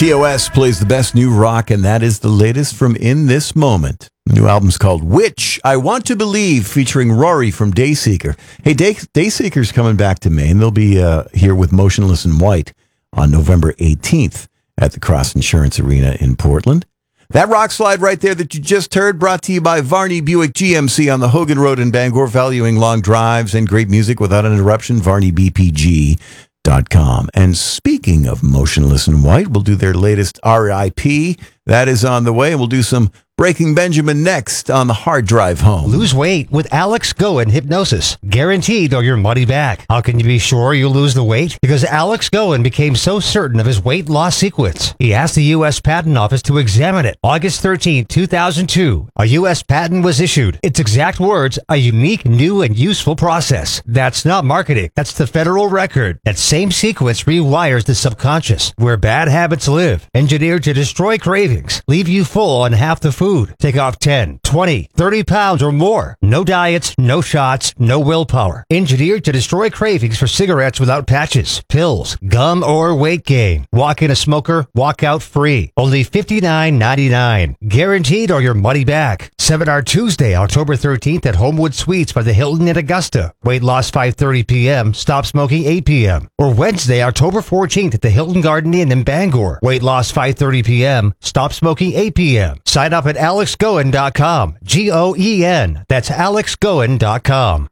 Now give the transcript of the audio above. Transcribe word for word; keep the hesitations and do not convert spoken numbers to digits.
T O S plays the best new rock, and that is the latest from In This Moment. The new album's called Which I Want to Believe, featuring Rory from Dayseeker. Hey, Day- Dayseeker's coming back to Maine. They'll be uh, here with Motionless in White on November eighteenth at the Cross Insurance Arena in Portland. That rock slide right there that you just heard, brought to you by Varney Buick G M C on the Hogan Road in Bangor, valuing long drives and great music without an interruption, varney b p g dot com. And speaking of Motionless in White, we'll do their latest R I P. That is on the way, and we'll do some Breaking Benjamin next on the Hard Drive Home. Lose weight with Alex Goen Hypnosis. Guaranteed or your money back. How can you be sure you'll lose the weight? Because Alex Goen became so certain of his weight loss sequence, he asked the U S Patent Office to examine it. August thirteenth, two thousand two, a U S patent was issued. Its exact words, a unique, new, and useful process. That's not marketing. That's the federal record. That same sequence rewires the subconscious, where bad habits live. Engineered to destroy cravings, leave you full on half the food. Take off ten, twenty, thirty pounds or more. No diets, no shots, no willpower. Engineered to destroy cravings for cigarettes without patches, pills, gum, or weight gain. Walk in a smoker, walk out free. Only fifty-nine ninety-nine. Guaranteed or your money back. Seminar Tuesday, October thirteenth at Homewood Suites by the Hilton in Augusta. Weight loss five thirty p.m. Stop smoking eight p.m. Or Wednesday, October fourteenth at the Hilton Garden Inn in Bangor. Weight loss five thirty p.m. Stop smoking eight p.m. Sign up at alex goen dot com. G O E N. That's alex goen dot com.